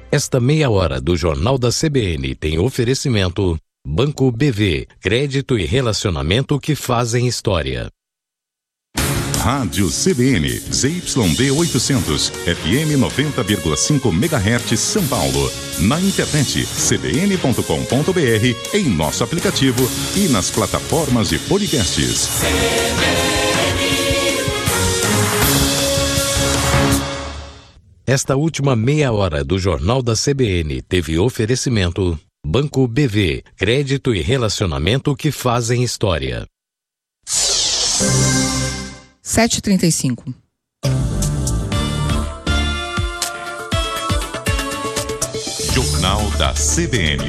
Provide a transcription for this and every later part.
Esta meia hora do Jornal da CBN tem oferecimento Banco BV, crédito e relacionamento que fazem história. Rádio CBN, ZYD 800, FM 90,5 MHz São Paulo. Na internet, cbn.com.br, em nosso aplicativo e nas plataformas de podcasts. Esta última meia hora do Jornal da CBN teve oferecimento Banco BV, crédito e relacionamento que fazem história. 7h35. Jornal da CBN.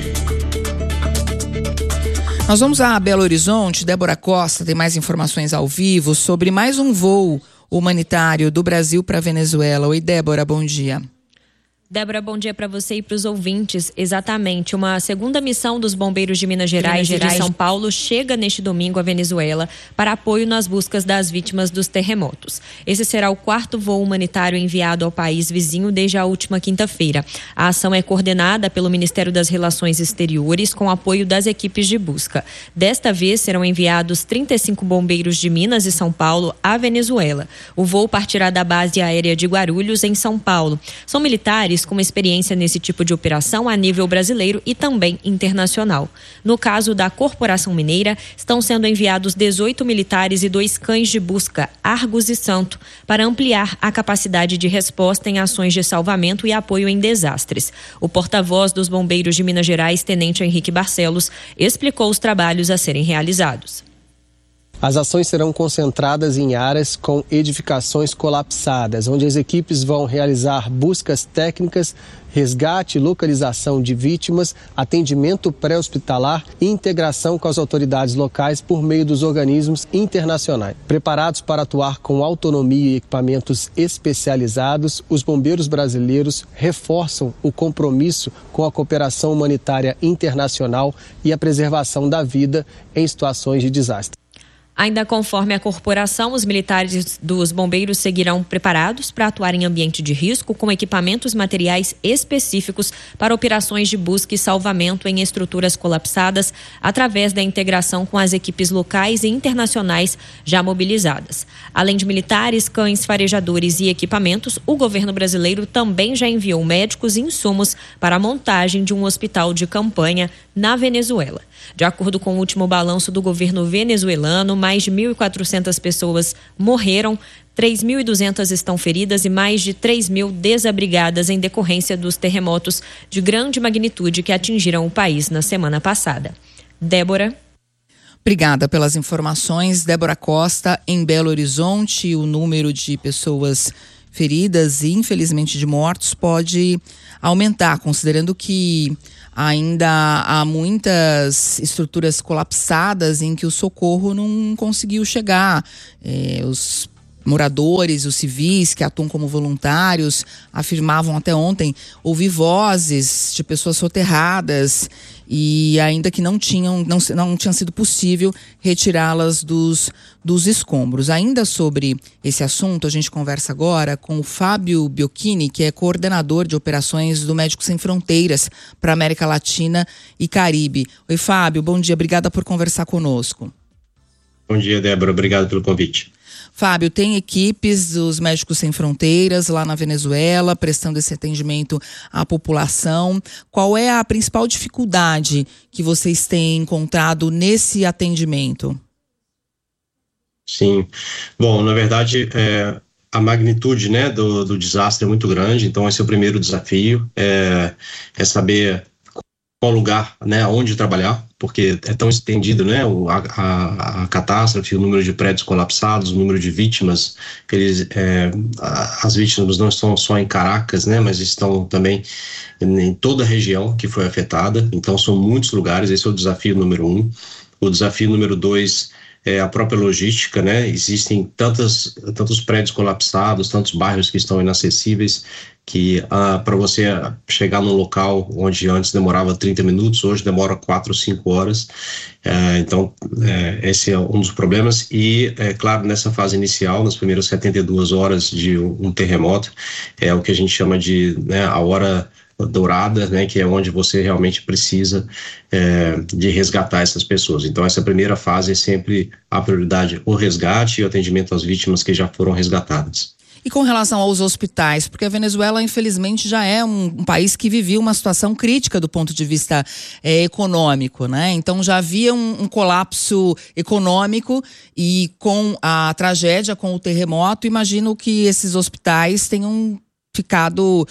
Nós vamos a Belo Horizonte. Débora Costa tem mais informações ao vivo sobre mais um voo humanitário do Brasil para a Venezuela. Oi, Débora, bom dia. Débora, bom dia para você e para os ouvintes. Exatamente, uma segunda missão dos bombeiros de Minas Gerais e de São Paulo chega neste domingo à Venezuela para apoio nas buscas das vítimas dos terremotos. Esse será o quarto voo humanitário enviado ao país vizinho desde a última quinta-feira. A ação é coordenada pelo Ministério das Relações Exteriores com apoio das equipes de busca. Desta vez serão enviados 35 bombeiros de Minas e São Paulo à Venezuela. O voo partirá da base aérea de Guarulhos, em São Paulo. São militares com experiência nesse tipo de operação a nível brasileiro e também internacional. No caso da Corporação Mineira, estão sendo enviados 18 militares e 2 cães de busca, Argus e Santo, para ampliar a capacidade de resposta em ações de salvamento e apoio em desastres. O porta-voz dos bombeiros de Minas Gerais, Tenente Henrique Barcelos, explicou os trabalhos a serem realizados. As ações serão concentradas em áreas com edificações colapsadas, onde as equipes vão realizar buscas técnicas, resgate e localização de vítimas, atendimento pré-hospitalar e integração com as autoridades locais por meio dos organismos internacionais. Preparados para atuar com autonomia e equipamentos especializados, os bombeiros brasileiros reforçam o compromisso com a cooperação humanitária internacional e a preservação da vida em situações de desastre. Ainda conforme a corporação, os militares dos bombeiros seguirão preparados para atuar em ambiente de risco com equipamentos e materiais específicos para operações de busca e salvamento em estruturas colapsadas através da integração com as equipes locais e internacionais já mobilizadas. Além de militares, cães farejadores e equipamentos, o governo brasileiro também já enviou médicos e insumos para a montagem de um hospital de campanha na Venezuela. De acordo com o último balanço do governo venezuelano, mais de 1.400 pessoas morreram, 3.200 estão feridas e mais de 3.000 desabrigadas em decorrência dos terremotos de grande magnitude que atingiram o país na semana passada. Débora. Obrigada pelas informações. Débora Costa, em Belo Horizonte. O número de pessoas feridas e, infelizmente, de mortos pode aumentar, considerando que ainda há muitas estruturas colapsadas em que o socorro não conseguiu chegar. Os moradores, os civis que atuam como voluntários, afirmavam até ontem ouvir vozes de pessoas soterradas e ainda que não tinha sido possível retirá-las dos escombros. Ainda sobre esse assunto, a gente conversa agora com o Fábio Biocchini, que é coordenador de operações do Médicos Sem Fronteiras para a América Latina e Caribe. Oi, Fábio, bom dia, obrigada por conversar conosco. Bom dia, Débora, obrigado pelo convite. Fábio, tem equipes dos Médicos Sem Fronteiras lá na Venezuela, prestando esse atendimento à população. Qual é a principal dificuldade que vocês têm encontrado nesse atendimento? Sim, bom, na verdade, a magnitude, né, do desastre é muito grande, então esse é o primeiro desafio, é saber qual lugar, né, onde trabalhar, porque é tão estendido, né, a catástrofe, o número de prédios colapsados, o número de vítimas, as vítimas não estão só em Caracas, né, mas estão também em toda a região que foi afetada, então são muitos lugares, esse é o desafio número 1. O desafio número 2 é a própria logística, né, existem tantos prédios colapsados, tantos bairros que estão inacessíveis, que para você chegar num local onde antes demorava 30 minutos, hoje demora 4 ou 5 horas. Então, esse é um dos problemas. E, claro, nessa fase inicial, nas primeiras 72 horas de um terremoto, é o que a gente chama de, né, a hora dourada, né, que é onde você realmente precisa de resgatar essas pessoas. Então, essa primeira fase é sempre a prioridade, o resgate e o atendimento às vítimas que já foram resgatadas. E com relação aos hospitais, porque a Venezuela, infelizmente, já é um país que vivia uma situação crítica do ponto de vista econômico, né? Então já havia um colapso econômico e com a tragédia, com o terremoto, imagino que esses hospitais tenham ficado,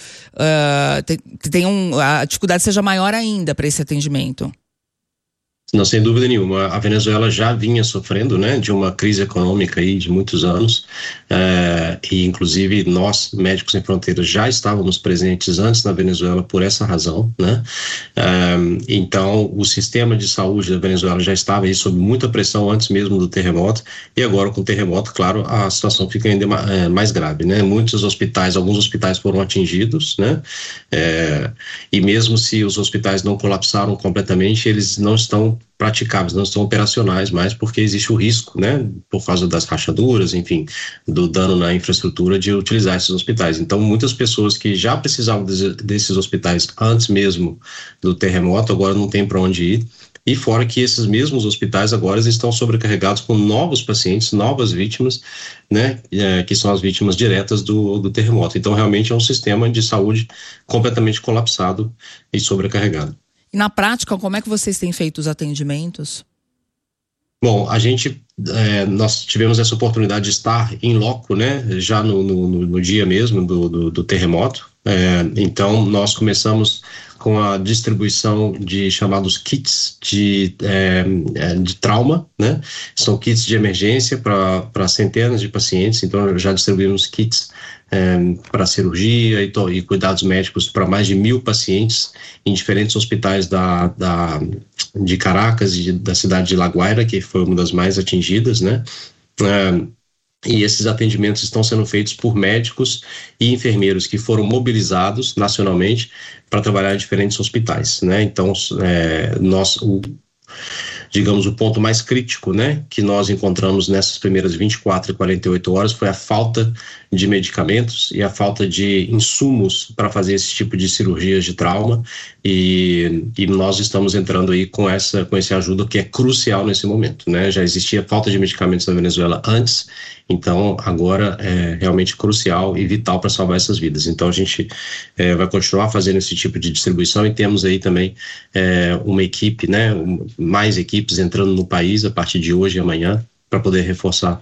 a dificuldade seja maior ainda para esse atendimento. Não, sem dúvida nenhuma. A Venezuela já vinha sofrendo, né, de uma crise econômica aí de muitos anos, e inclusive nós, Médicos Sem Fronteiras, já estávamos presentes antes na Venezuela por essa razão, né? Então, o sistema de saúde da Venezuela já estava aí sob muita pressão antes mesmo do terremoto, e agora com o terremoto, claro, a situação fica ainda mais grave, né? Muitos hospitais, alguns hospitais foram atingidos, né? E mesmo se os hospitais não colapsaram completamente, eles não estão praticáveis, não estão operacionais mais, porque existe o risco, né, por causa das rachaduras, enfim, do dano na infraestrutura de utilizar esses hospitais. Então, muitas pessoas que já precisavam desses hospitais antes mesmo do terremoto, agora não tem para onde ir. E fora que esses mesmos hospitais agora estão sobrecarregados com novos pacientes, novas vítimas, né, que são as vítimas diretas do terremoto. Então, realmente é um sistema de saúde completamente colapsado e sobrecarregado. E na prática, como é que vocês têm feito os atendimentos? Bom, nós tivemos essa oportunidade de estar em loco, né, já no dia mesmo do terremoto. Então, nós começamos com a distribuição de chamados kits de trauma, né? São kits de emergência para centenas de pacientes. Então, já distribuímos kits para cirurgia e cuidados médicos para mais de 1.000 pacientes em diferentes hospitais de Caracas e da cidade de La Guaira, que foi uma das mais atingidas, né? E esses atendimentos estão sendo feitos por médicos e enfermeiros que foram mobilizados nacionalmente para trabalhar em diferentes hospitais, né? Então, digamos, o ponto mais crítico, né, que nós encontramos nessas primeiras 24 e 48 horas foi a falta de medicamentos e a falta de insumos para fazer esse tipo de cirurgias de trauma, e nós estamos entrando aí com esse ajuda que é crucial nesse momento, né? Já existia falta de medicamentos na Venezuela antes, então agora é realmente crucial e vital para salvar essas vidas. Então a gente vai continuar fazendo esse tipo de distribuição e temos aí também uma equipe, né, mais equipes entrando no país a partir de hoje e amanhã para poder reforçar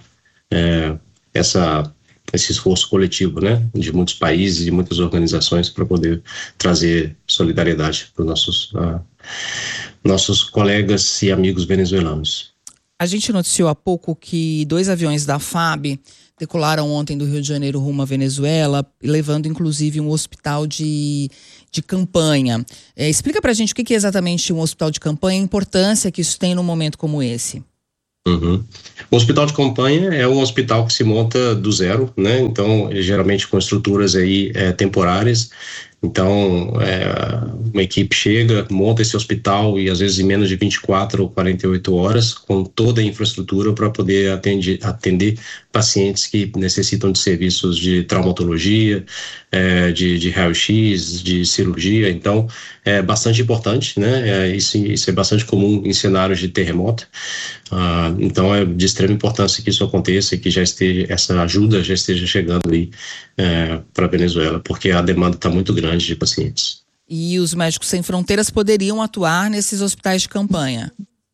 esse esforço coletivo, né, de muitos países e muitas organizações para poder trazer solidariedade para os nossos colegas e amigos venezuelanos. A gente noticiou há pouco que 2 aviões da FAB decolaram ontem do Rio de Janeiro rumo à Venezuela, levando inclusive um hospital de campanha. Explica pra gente o que é exatamente um hospital de campanha e a importância que isso tem num momento como esse. Uhum. O hospital de campanha é um hospital que se monta do zero, né? Então, geralmente com estruturas aí temporárias. Então, uma equipe chega, monta esse hospital e às vezes em menos de 24 ou 48 horas, com toda a infraestrutura para poder atender pacientes que necessitam de serviços de traumatologia, de raio-x, de cirurgia. Então, é bastante importante, né? Isso é bastante comum em cenários de terremoto. Então, é de extrema importância que isso aconteça e que essa ajuda já esteja chegando aí para a Venezuela, porque a demanda está muito grande de pacientes. E os Médicos Sem Fronteiras poderiam atuar nesses hospitais de campanha?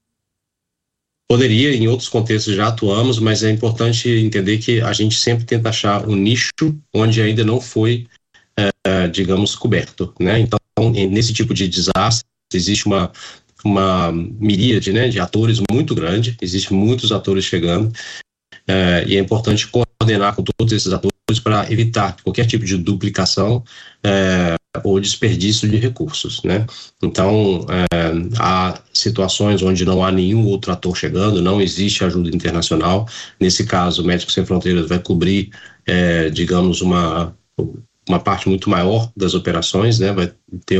Poderia, em outros contextos já atuamos, mas é importante entender que a gente sempre tenta achar um nicho onde ainda não foi, digamos, coberto, né? Então, nesse tipo de desastre, existe uma miríade, né, de atores muito grande, existem muitos atores chegando, e é importante coordenar com todos esses atores para evitar qualquer tipo de duplicação ou desperdício de recursos, né? Então, há situações onde não há nenhum outro ator chegando, não existe ajuda internacional. Nesse caso, Médicos Sem Fronteiras vai cobrir, digamos, uma parte muito maior das operações, né? Vai ter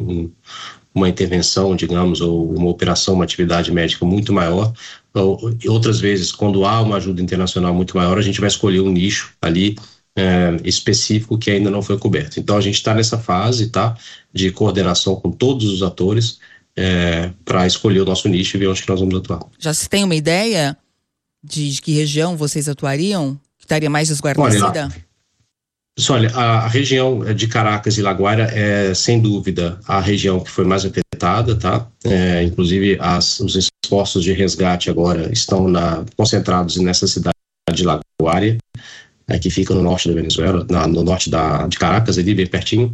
uma intervenção, digamos, ou uma operação, uma atividade médica muito maior. Outras vezes, quando há uma ajuda internacional muito maior, a gente vai escolher um nicho ali específico que ainda não foi coberto. Então a gente está nessa fase, tá, de coordenação com todos os atores para escolher o nosso nicho e ver onde que nós vamos atuar. Já se tem uma ideia de que região vocês atuariam? Que estaria mais desguarnecida? Olha, a região de Caracas e Laguaira é, sem dúvida, a região que foi mais afetada, tá? Inclusive, os esforços de resgate agora estão concentrados nessa cidade de Laguaira, que fica no norte da Venezuela, no norte de Caracas, ali bem pertinho.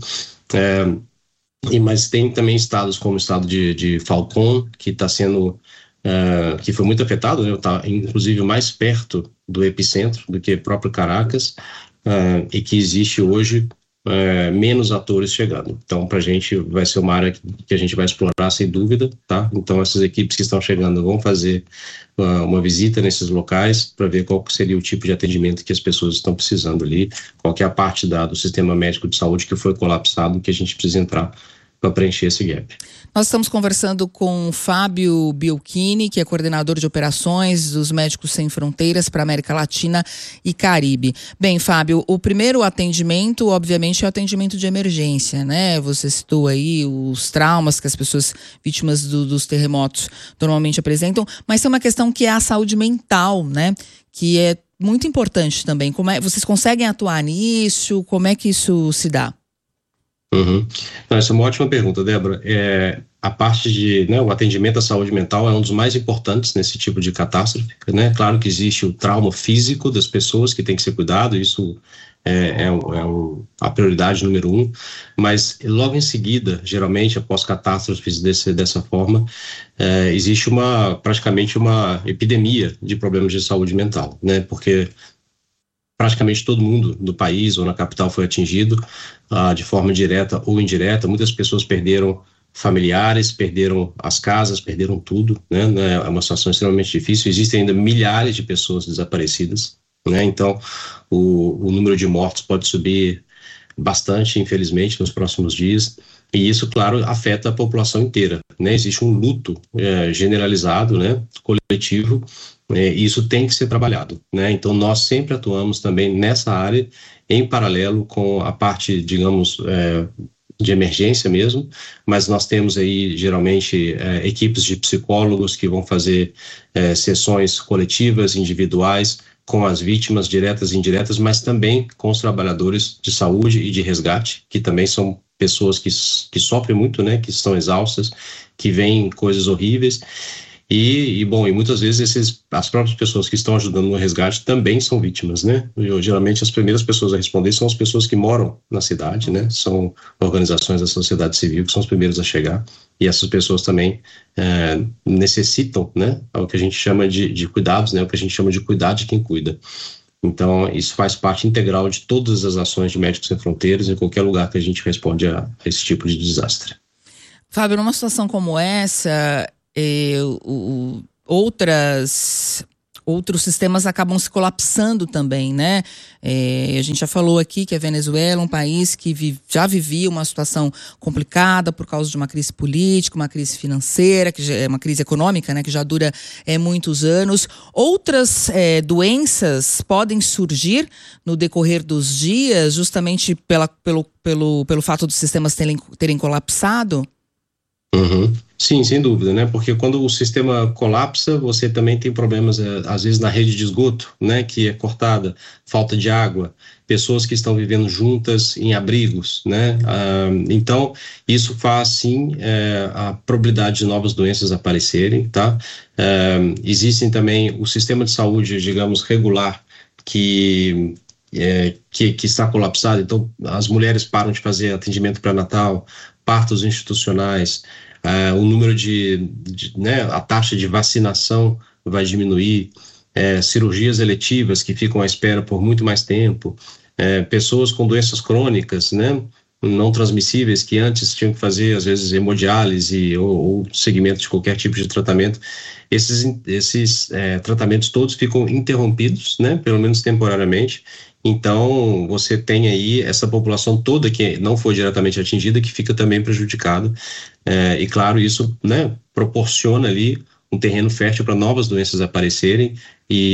Mas tem também estados como o estado de Falcón, que está sendo... que foi muito afetado, né? Está inclusive mais perto do epicentro do que próprio Caracas, e que existe hoje menos atores chegando. Então, para a gente vai ser uma área que a gente vai explorar sem dúvida, tá? Então, essas equipes que estão chegando vão fazer uma visita nesses locais para ver qual seria o tipo de atendimento que as pessoas estão precisando ali, qual que é a parte do sistema médico de saúde que foi colapsado, que a gente precisa entrar para preencher esse gap. Nós estamos conversando com Fábio Biolchini, que é coordenador de operações dos Médicos Sem Fronteiras para América Latina e Caribe. Bem, Fábio, o primeiro atendimento, obviamente, é o atendimento de emergência, né? Você citou aí os traumas que as pessoas vítimas dos terremotos normalmente apresentam, mas tem uma questão que é a saúde mental, né? Que é muito importante também. Vocês conseguem atuar nisso? Como é que isso se dá? Uhum. Não, essa é uma ótima pergunta, Débora. A parte o atendimento à saúde mental é um dos mais importantes nesse tipo de catástrofe, né? Claro que existe o trauma físico das pessoas que tem que ser cuidado, isso a prioridade número 1, mas logo em seguida, geralmente após catástrofes dessa forma, existe praticamente uma epidemia de problemas de saúde mental, né? Porque praticamente todo mundo do país ou na capital foi atingido de forma direta ou indireta. Muitas pessoas perderam familiares, perderam as casas, perderam tudo, né? É uma situação extremamente difícil. Existem ainda milhares de pessoas desaparecidas, né? Então, o número de mortos pode subir bastante, infelizmente, nos próximos dias. E isso, claro, afeta a população inteira, né? Existe um luto generalizado, né? Coletivo. Isso tem que ser trabalhado, né? Então nós sempre atuamos também nessa área em paralelo com a parte, digamos, de emergência mesmo, mas nós temos aí geralmente equipes de psicólogos que vão fazer sessões coletivas, individuais, com as vítimas diretas e indiretas, mas também com os trabalhadores de saúde e de resgate, que também são pessoas que sofrem muito, né? Que estão exaustas, que veem coisas horríveis. E muitas vezes as próprias pessoas que estão ajudando no resgate também são vítimas, né? Geralmente as primeiras pessoas a responder são as pessoas que moram na cidade, né? São organizações da sociedade civil que são as primeiras a chegar, e essas pessoas também necessitam, né? O que a gente chama de cuidados, né? O que a gente chama de cuidar de quem cuida. Então, isso faz parte integral de todas as ações de Médicos Sem Fronteiras em qualquer lugar que a gente responde a esse tipo de desastre. Fábio, numa situação como essa, outros sistemas acabam se colapsando também, né? A gente já falou aqui que a Venezuela é um país que já vivia uma situação complicada por causa de uma crise política, uma crise financeira, que já é uma crise econômica, né? Que já dura muitos anos. Outras doenças podem surgir no decorrer dos dias, justamente pelo fato dos sistemas terem colapsado? Uhum. Sim, sem dúvida, né? Porque quando o sistema colapsa, você também tem problemas, às vezes, na rede de esgoto, né? Que é cortada, falta de água, pessoas que estão vivendo juntas em abrigos, né? Então, isso faz, sim, a probabilidade de novas doenças aparecerem, tá? Existem também o sistema de saúde, digamos, regular, que está colapsado. Então, as mulheres param de fazer atendimento pré-natal, partos institucionais, o número a taxa de vacinação vai diminuir, cirurgias eletivas que ficam à espera por muito mais tempo, pessoas com doenças crônicas, né, não transmissíveis, que antes tinham que fazer, às vezes, hemodiálise ou segmento de qualquer tipo de tratamento. Esses tratamentos todos ficam interrompidos, né, pelo menos temporariamente. Então, você tem aí essa população toda que não foi diretamente atingida, que fica também prejudicada. E, claro, isso, né, proporciona ali um terreno fértil para novas doenças aparecerem e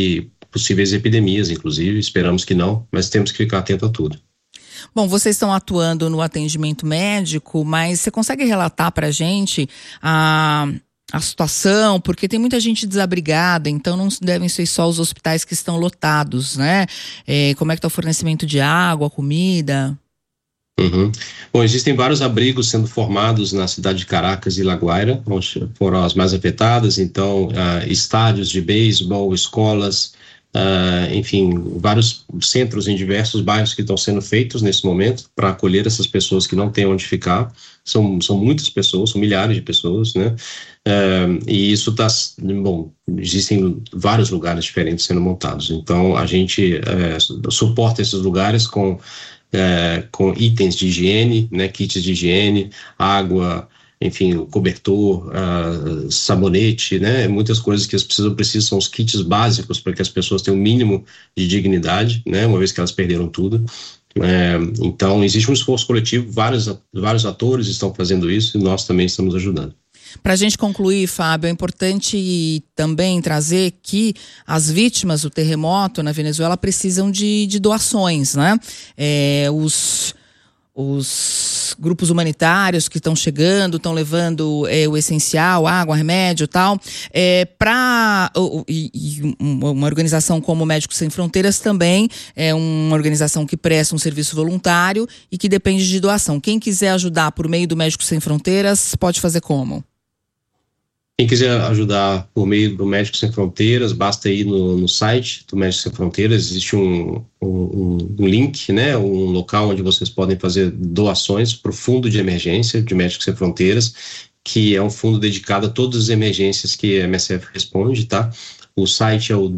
possíveis epidemias, inclusive, esperamos que não, mas temos que ficar atento a tudo. Bom, vocês estão atuando no atendimento médico, mas você consegue relatar para a gente a situação? Porque tem muita gente desabrigada, então não devem ser só os hospitais que estão lotados, né? Como é que está o fornecimento de água, comida? Uhum. Bom, existem vários abrigos sendo formados na cidade de Caracas e La Guaira, onde foram as mais afetadas, então estádios de beisebol, escolas, enfim, vários centros em diversos bairros que estão sendo feitos nesse momento para acolher essas pessoas que não têm onde ficar. São muitas pessoas, são milhares de pessoas, né? E isso está, bom, existem vários lugares diferentes sendo montados, então a gente suporta esses lugares com itens de higiene, né, kits de higiene, água, enfim, cobertor, sabonete, né, muitas coisas que as pessoas precisam, são os kits básicos para que as pessoas tenham o mínimo de dignidade, né, uma vez que elas perderam tudo. Então, existe um esforço coletivo, vários atores estão fazendo isso e nós também estamos ajudando. Para a gente concluir, Fábio, é importante também trazer que as vítimas do terremoto na Venezuela precisam de doações, né? Os grupos humanitários que estão chegando, estão levando o essencial, água, remédio e tal, uma organização como Médicos Sem Fronteiras também é uma organização que presta um serviço voluntário e que depende de doação. Quem quiser ajudar por meio do Médicos Sem Fronteiras, pode fazer como? Quem quiser ajudar por meio do Médicos Sem Fronteiras, basta ir no site do Médicos Sem Fronteiras, existe um link, né, um local onde vocês podem fazer doações para o Fundo de Emergência de Médicos Sem Fronteiras, que é um fundo dedicado a todas as emergências que a MSF responde, tá? O site é o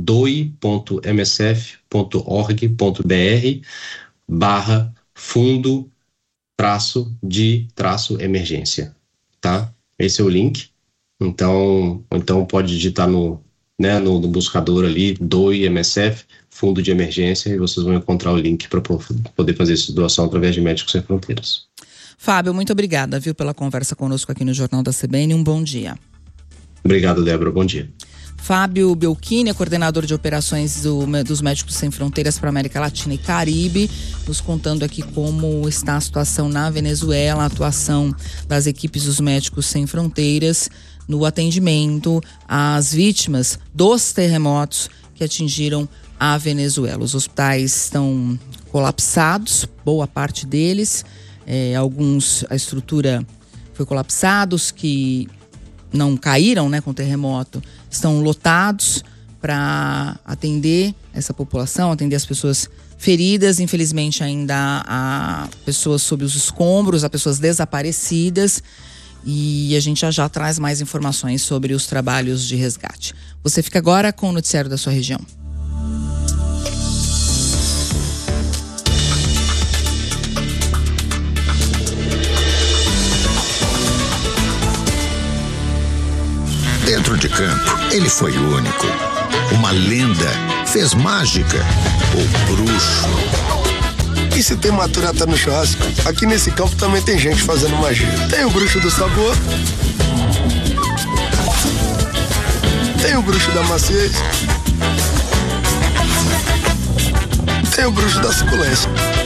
doi.msf.org.br/fundo-de-emergência, tá? Esse é o link. Então pode digitar no buscador ali, DOI MSF, Fundo de Emergência, e vocês vão encontrar o link para poder fazer essa doação através de Médicos Sem Fronteiras. Fábio, muito obrigada, pela conversa conosco aqui no Jornal da CBN. Um bom dia. Obrigado, Débora. Bom dia. Fábio Belchini é coordenador de operações dos Médicos Sem Fronteiras para a América Latina e Caribe, nos contando aqui como está a situação na Venezuela, a atuação das equipes dos Médicos Sem Fronteiras no atendimento às vítimas dos terremotos que atingiram a Venezuela. Os hospitais estão colapsados, boa parte deles, alguns a estrutura foi colapsada, os que não caíram, né, com o terremoto, estão lotados para atender essa população, atender as pessoas feridas. Infelizmente ainda há pessoas sob os escombros, há pessoas desaparecidas, e a gente já traz mais informações sobre os trabalhos de resgate. Você fica agora com o noticiário da sua região. Dentro de campo, ele foi único. Uma lenda, fez mágica, o bruxo. E se tem maturata no churrasco, aqui nesse campo também tem gente fazendo magia. Tem o bruxo do sabor, tem o bruxo da maciez, tem o bruxo da suculência.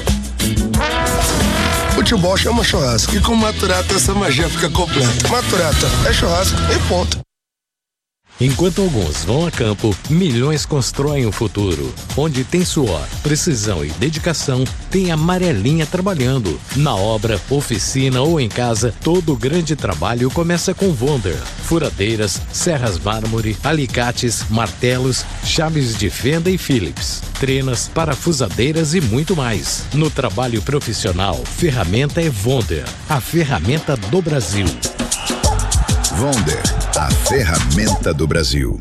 Futebol chama churrasco e com maturata essa magia fica completa. Maturata é churrasco e ponto. Enquanto alguns vão a campo, milhões constroem o futuro. Onde tem suor, precisão e dedicação, tem a Amarelinha trabalhando. Na obra, oficina ou em casa, todo grande trabalho começa com Wonder. Furadeiras, serras mármore, alicates, martelos, chaves de fenda e Phillips. Trenas, parafusadeiras e muito mais. No trabalho profissional, ferramenta é Wonder, a ferramenta do Brasil. Wonder, a ferramenta do Brasil.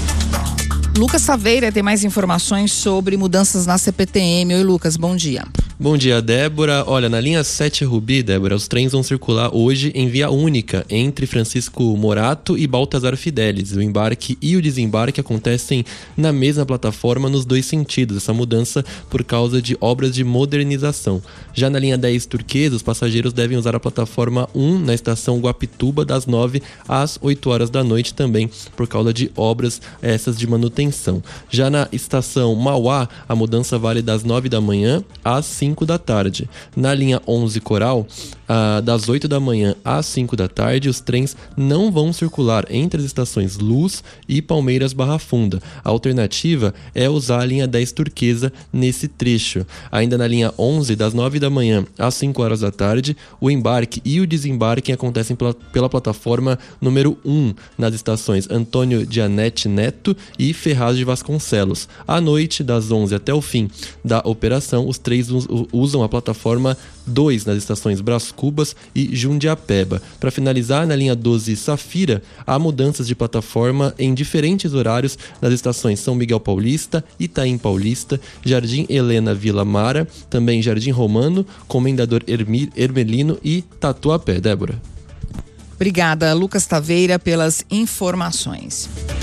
Lucas Saveira tem mais informações sobre mudanças na CPTM. Oi, Lucas, bom dia. Bom dia, Débora. Olha, na linha 7 Rubi, Débora, os trens vão circular hoje em via única entre Francisco Morato e Baltazar Fidelis. O embarque e o desembarque acontecem na mesma plataforma nos dois sentidos. Essa mudança por causa de obras de modernização. Já na linha 10 Turquesa, os passageiros devem usar a plataforma 1 na estação Guapituba das 9 às 8 horas da noite também, por causa de obras essas de manutenção. Já na estação Mauá, a mudança vale das 9 da manhã às 5 da tarde. Na linha 11 Coral, das 8 da manhã às 5 da tarde, os trens não vão circular entre as estações Luz e Palmeiras Barra Funda. A alternativa é usar a linha 10 Turquesa nesse trecho. Ainda na linha 11, das 9 da manhã às 5 horas da tarde, o embarque e o desembarque acontecem pela plataforma número 1, nas estações Antônio Dianete Neto e Ferraz de Vasconcelos. À noite, das 11 até o fim da operação, os trens usam a plataforma 2 nas estações Brás Cubas e Jundiapeba. Para finalizar, na linha 12 Safira, há mudanças de plataforma em diferentes horários nas estações São Miguel Paulista, Itaim Paulista, Jardim Helena Vila Mara, também Jardim Romano, Comendador Hermelino e Tatuapé. Débora. Obrigada, Lucas Taveira, pelas informações.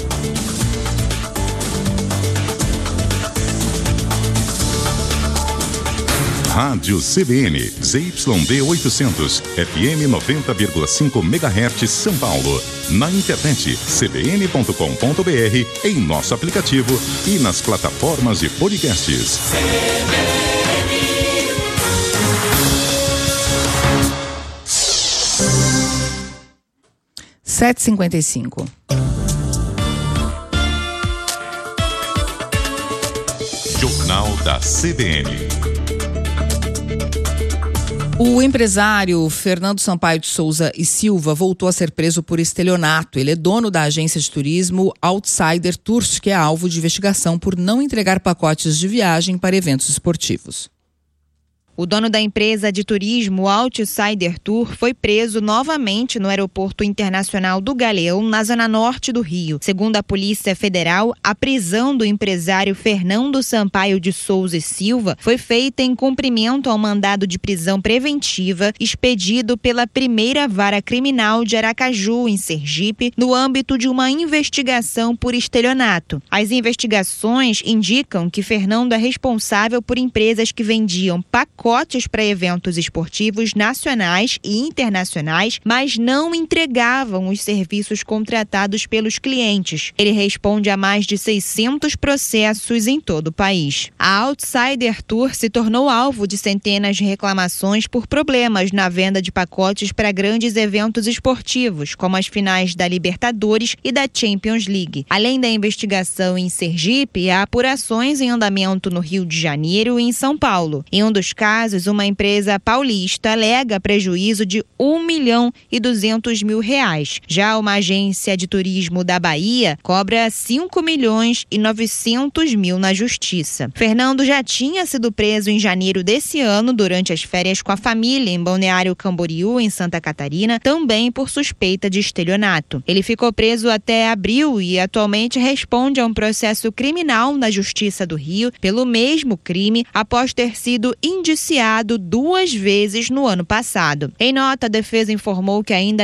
Rádio CBN, ZYD 800, FM 90,5 MHz, São Paulo. Na internet, cbn.com.br, em nosso aplicativo e nas plataformas de podcasts. 7h55. Jornal da CBN. O empresário Fernando Sampaio de Souza e Silva voltou a ser preso por estelionato. Ele é dono da agência de turismo Outsider Tours, que é alvo de investigação por não entregar pacotes de viagem para eventos esportivos. O dono da empresa de turismo Outsider Tour foi preso novamente no Aeroporto Internacional do Galeão, na zona norte do Rio. Segundo a Polícia Federal, a prisão do empresário Fernando Sampaio de Souza e Silva foi feita em cumprimento ao mandado de prisão preventiva expedido pela Primeira Vara Criminal de Aracaju, em Sergipe, no âmbito de uma investigação por estelionato. As investigações indicam que Fernando é responsável por empresas que vendiam pacotes para eventos esportivos nacionais e internacionais, mas não entregavam os serviços contratados pelos clientes. Ele responde a mais de 600 processos em todo o país. A Outsider Tour se tornou alvo de centenas de reclamações por problemas na venda de pacotes para grandes eventos esportivos, como as finais da Libertadores e da Champions League. Além da investigação em Sergipe, há apurações em andamento no Rio de Janeiro e em São Paulo. Em um dos casos, uma empresa paulista alega prejuízo de R$1.200.000. Já uma agência de turismo da Bahia cobra R$5.900.000 na justiça. Fernando já tinha sido preso em janeiro desse ano durante as férias com a família em Balneário Camboriú, em Santa Catarina, também por suspeita de estelionato. Ele ficou preso até abril e atualmente responde a um processo criminal na Justiça do Rio pelo mesmo crime após ter sido indiciado 2 vezes no ano passado. Em nota, a defesa informou que ainda